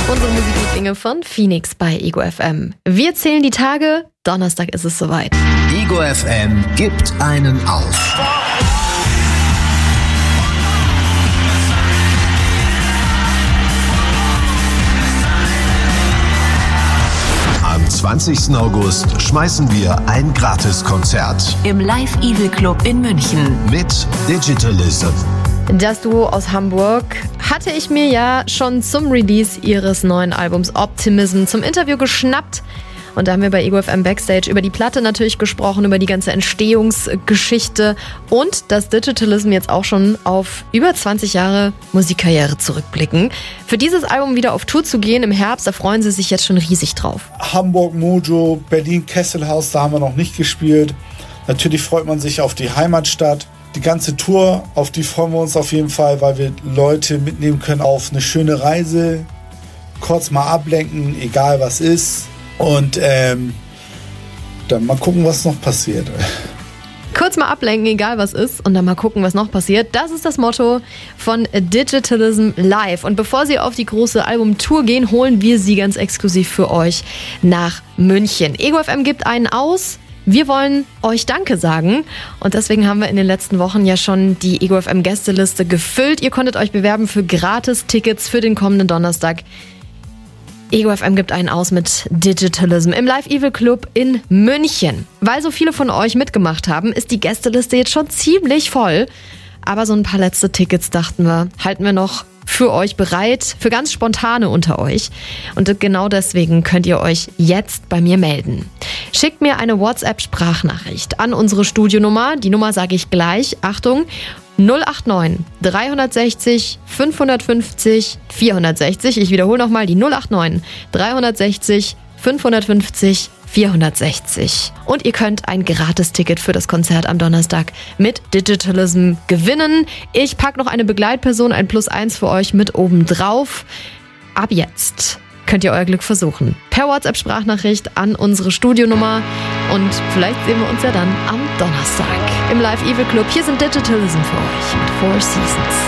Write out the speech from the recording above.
Unsere Musiklieblinge von Phoenix bei Ego FM. Wir zählen die Tage, Donnerstag ist es soweit. Ego FM gibt einen auf. Am 20. August schmeißen wir ein Gratiskonzert im Live Evil Club in München mit Digitalism. Das Duo aus Hamburg hatte ich mir ja schon zum Release ihres neuen Albums Optimism zum Interview geschnappt. Und da haben wir bei Ego FM Backstage über die Platte natürlich gesprochen, über die ganze Entstehungsgeschichte und dass Digitalism jetzt auch schon auf über 20 Jahre Musikkarriere zurückblicken. Für dieses Album wieder auf Tour zu gehen im Herbst, da freuen sie sich jetzt schon riesig drauf. Hamburg, Mojo, Berlin, Kesselhaus, da haben wir noch nicht gespielt. Natürlich freut man sich auf die Heimatstadt. Die ganze Tour, auf die freuen wir uns auf jeden Fall, weil wir Leute mitnehmen können auf eine schöne Reise, kurz mal ablenken, egal was ist. Und dann mal gucken, was noch passiert. Kurz mal ablenken, egal was ist, und dann mal gucken, was noch passiert. Das ist das Motto von Digitalism Live. Und bevor sie auf die große Albumtour gehen, holen wir sie ganz exklusiv für euch nach München. Ego FM gibt einen aus. Wir wollen euch Danke sagen und deswegen haben wir in den letzten Wochen ja schon die Ego FM Gästeliste gefüllt. Ihr konntet euch bewerben für Gratis-Tickets für den kommenden Donnerstag. Ego FM gibt einen aus mit Digitalism im Live Evil Club in München. Weil so viele von euch mitgemacht haben, ist die Gästeliste jetzt schon ziemlich voll. Aber so ein paar letzte Tickets, dachten wir, halten wir noch für euch bereit, für ganz Spontane unter euch. Und genau deswegen könnt ihr euch jetzt bei mir melden. Schickt mir eine WhatsApp-Sprachnachricht an unsere Studionummer. Die Nummer sage ich gleich. Achtung, 089 360 550 460. Ich wiederhole nochmal die 089 360 550 460. Und ihr könnt ein Gratisticket für das Konzert am Donnerstag mit Digitalism gewinnen. Ich packe noch eine Begleitperson, ein +1 für euch mit oben drauf. Ab jetzt könnt ihr euer Glück versuchen. Per WhatsApp-Sprachnachricht an unsere Studionummer. Und vielleicht sehen wir uns ja dann am Donnerstag im Live Evil Club. Hier sind Digitalism für euch mit Four Seasons.